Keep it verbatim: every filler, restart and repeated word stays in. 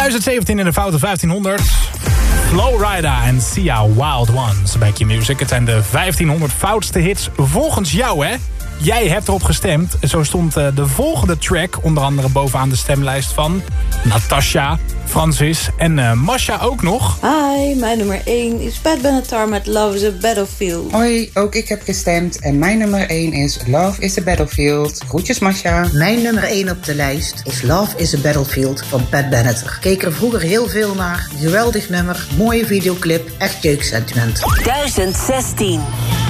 tweeduizend zeventien in de foute vijftienhonderd. Flowrider en Sia Wild Ones bij Q-Music. Het zijn de vijftienhonderd foutste hits volgens jou, hè? Jij hebt erop gestemd. Zo stond uh, de volgende track onder andere bovenaan de stemlijst van Natasha, Francis en uh, Masha ook nog. Hi, mijn nummer één is Pat Benatar met Love is a Battlefield. Hoi, ook ik heb gestemd en mijn nummer één is Love is a Battlefield. Groetjes Masha. Mijn nummer één op de lijst is Love is a Battlefield van Pat Benatar. Keek er vroeger heel veel naar. Geweldig nummer, mooie videoclip, echt jeugdsentiment. duizend zestien